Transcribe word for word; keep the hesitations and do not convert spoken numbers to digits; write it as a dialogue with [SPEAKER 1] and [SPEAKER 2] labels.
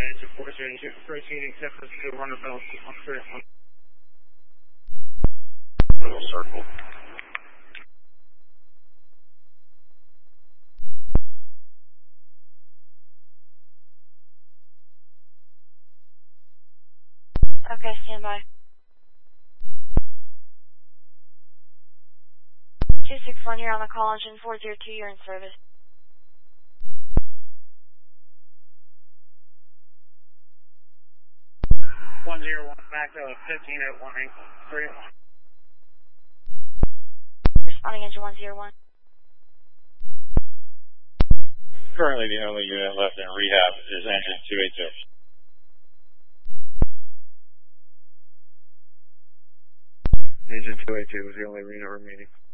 [SPEAKER 1] engine four seventy-two, proceeding separate to runner belt on clear.
[SPEAKER 2] Little circle.
[SPEAKER 3] Okay, stand by. two six one, you're on the call, engine four zero two, you're in service.
[SPEAKER 1] one zero one, back to fifteen at one eight three one.
[SPEAKER 3] Responding, engine one zero one.
[SPEAKER 2] Currently the only unit left in rehab is engine two eighty.
[SPEAKER 4] Engine two eighty was the only unit remaining.